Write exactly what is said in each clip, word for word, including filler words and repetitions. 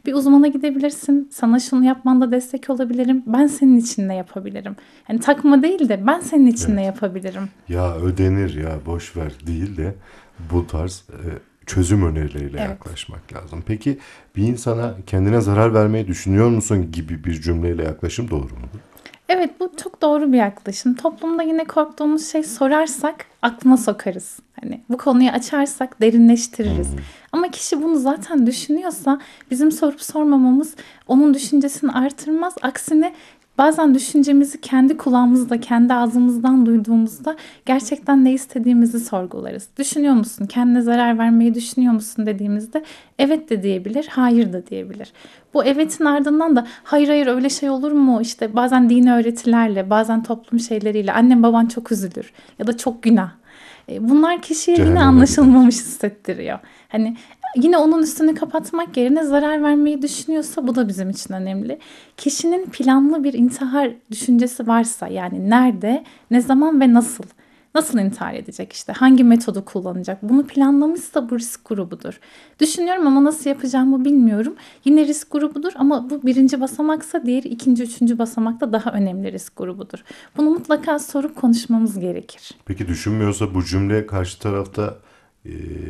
Bir uzmana gidebilirsin. Sana şunu yapmanda destek olabilirim. Ben senin için ne yapabilirim? Hani takma değil de ben senin için ne Evet. yapabilirim? Ya ödenir ya boş ver değil de bu tarz e, çözüm önerileriyle Evet. yaklaşmak lazım. Peki bir insana kendine zarar vermeyi düşünüyor musun gibi bir cümleyle yaklaşım doğru mudur? Evet, bu çok doğru bir yaklaşım. Toplumda yine korktuğumuz şey sorarsak aklına sokarız. Hani bu konuyu açarsak derinleştiririz. Hmm. Ama kişi bunu zaten düşünüyorsa bizim sorup sormamamız onun düşüncesini artırmaz. Aksine bazen düşüncemizi kendi kulağımızda, kendi ağzımızdan duyduğumuzda gerçekten ne istediğimizi sorgularız. Düşünüyor musun? Kendine zarar vermeyi düşünüyor musun dediğimizde evet de diyebilir, hayır da diyebilir. Bu evetin ardından da hayır hayır öyle şey olur mu? İşte bazen dini öğretilerle, bazen toplum şeyleriyle annem baban çok üzülür ya da çok günah. E, Bunlar kişiye yine Cehenneme gider. anlaşılmamış hissettiriyor. Hani yine onun üstünü kapatmak yerine zarar vermeyi düşünüyorsa bu da bizim için önemli. Kişinin planlı bir intihar düşüncesi varsa yani nerede, ne zaman ve nasıl? Nasıl intihar edecek işte? Hangi metodu kullanacak? Bunu planlamışsa bu risk grubudur. Düşünüyorum ama nasıl yapacağımı bilmiyorum. Yine risk grubudur ama bu birinci basamaksa diğeri ikinci, üçüncü basamakta daha önemli risk grubudur. Bunu mutlaka sorup konuşmamız gerekir. Peki düşünmüyorsa bu cümle karşı tarafta e,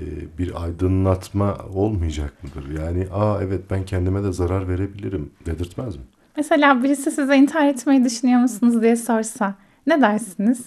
bir aydınlatma olmayacak mıdır? Yani aa evet ben kendime de zarar verebilirim dedirtmez mi? Mesela birisi size intihar etmeyi düşünüyor musunuz diye sorsa ne dersiniz?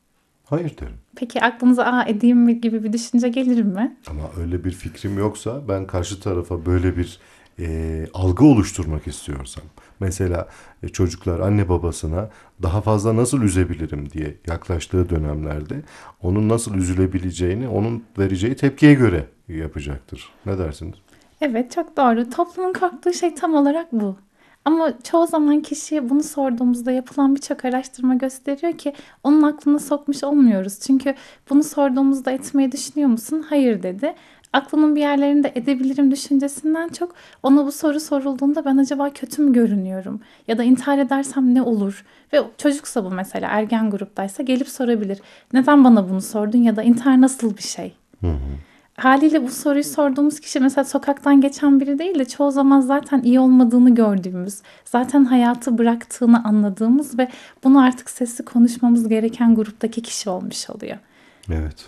Hayır derim. Peki aklınıza aa edeyim mi gibi bir düşünce gelir mi? Ama öyle bir fikrim yoksa ben karşı tarafa böyle bir e, algı oluşturmak istiyorsam mesela e, çocuklar anne babasına daha fazla nasıl üzebilirim diye yaklaştığı dönemlerde onun nasıl üzülebileceğini onun vereceği tepkiye göre yapacaktır. Ne dersiniz? Evet, çok doğru. Toplumun korktuğu şey tam olarak bu. Ama çoğu zaman kişiye bunu sorduğumuzda yapılan birçok araştırma gösteriyor ki onun aklına sokmuş olmuyoruz. Çünkü bunu sorduğumuzda etmeyi düşünüyor musun? Hayır dedi. Aklının bir yerlerinde edebilirim düşüncesinden çok ona bu soru sorulduğunda ben acaba kötü mü görünüyorum? Ya da intihar edersem ne olur? Ve çocuksa bu mesela ergen gruptaysa gelip sorabilir. Neden bana bunu sordun ya da intihar nasıl bir şey? Hı hı. Haliyle bu soruyu sorduğumuz kişi mesela sokaktan geçen biri değil de çoğu zaman zaten iyi olmadığını gördüğümüz, zaten hayatı bıraktığını anladığımız ve bunu artık sesli konuşmamız gereken gruptaki kişi olmuş oluyor. Evet.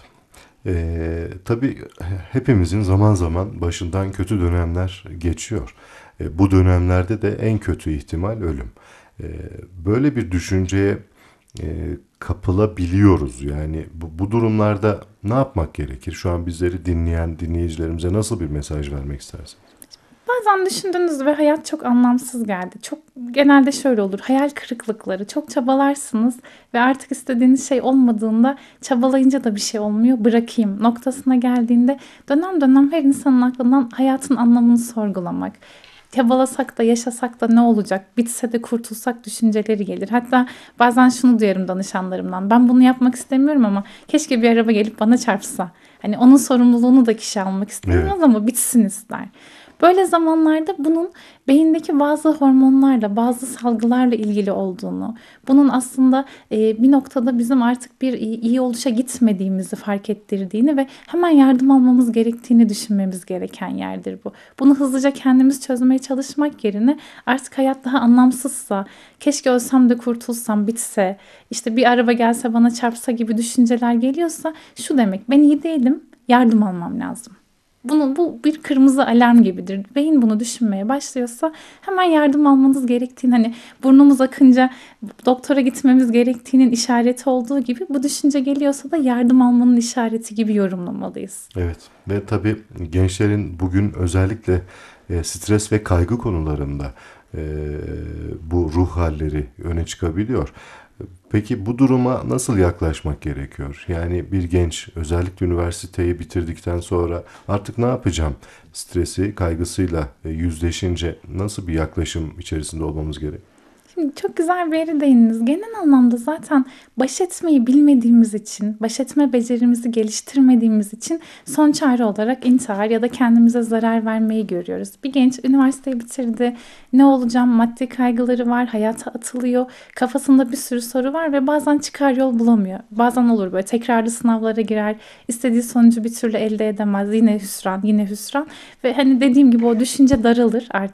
Ee, tabii hepimizin zaman zaman başından kötü dönemler geçiyor. Ee, bu dönemlerde de en kötü ihtimal ölüm. Ee, böyle bir düşünceye e, kapılabiliyoruz. Yani bu, bu durumlarda ne yapmak gerekir? Şu an bizleri dinleyen dinleyicilerimize nasıl bir mesaj vermek istersin? Bazen düşündünüz ve hayat çok anlamsız geldi. Çok genelde şöyle olur. Hayal kırıklıkları. Çok çabalarsınız ve artık istediğiniz şey olmadığında çabalayınca da bir şey olmuyor. Bırakayım noktasına geldiğinde dönem dönem her insanın aklından hayatın anlamını sorgulamak. Çabalasak da yaşasak da ne olacak? Bitse de kurtulsak düşünceleri gelir. Hatta bazen şunu duyarım danışanlarımdan. Ben bunu yapmak istemiyorum ama keşke bir araba gelip bana çarpsa. Hani onun sorumluluğunu da kişi almak Evet. istemez ama bitsin ister. Böyle zamanlarda bunun beyindeki bazı hormonlarla, bazı salgılarla ilgili olduğunu, bunun aslında e, bir noktada bizim artık bir iyi, iyi oluşa gitmediğimizi fark ettirdiğini ve hemen yardım almamız gerektiğini düşünmemiz gereken yerdir bu. Bunu hızlıca kendimiz çözmeye çalışmak yerine artık hayat daha anlamsızsa, keşke ölsem de kurtulsam, bitse, işte bir araba gelse bana çarpsa gibi düşünceler geliyorsa şu demek, ben iyi değilim, yardım almam lazım. Bunun, bu bir kırmızı alarm gibidir. Beyin bunu düşünmeye başlıyorsa hemen yardım almanız gerektiğini hani burnumuz akınca doktora gitmemiz gerektiğinin işareti olduğu gibi bu düşünce geliyorsa da yardım almanın işareti gibi yorumlamalıyız. Evet ve tabii gençlerin bugün özellikle e, stres ve kaygı konularında e, bu ruh halleri öne çıkabiliyor. Peki bu duruma nasıl yaklaşmak gerekiyor? Yani bir genç özellikle üniversiteyi bitirdikten sonra artık ne yapacağım? Stresi, kaygısıyla e, yüzleşince nasıl bir yaklaşım içerisinde olmamız gerek? Şimdi çok güzel bir yere değindiniz. Genel anlamda zaten baş etmeyi bilmediğimiz için, baş etme becerimizi geliştirmediğimiz için son çare olarak intihar ya da kendimize zarar vermeyi görüyoruz. Bir genç üniversiteyi bitirdi. Ne olacağım? Maddi kaygıları var, hayata atılıyor. Kafasında bir sürü soru var ve bazen çıkar yol bulamıyor. Bazen olur böyle tekrarlı sınavlara girer, istediği sonucu bir türlü elde edemez. Yine hüsran, yine hüsran ve hani dediğim gibi o düşünce daralır artık.